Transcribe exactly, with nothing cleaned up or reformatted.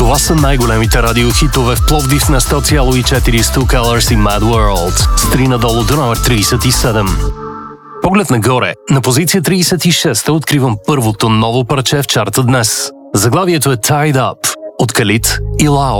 Това са най-големите радиохитове в Пловдив на сто цяло и четири Stu Colors и Mad World. Стри надолу до номер трийсет и седем. Поглед нагоре, на позиция трийсет и шеста откривам първото ново парче в чарта днес. Заглавието е Tied Up от Khalid и Lao.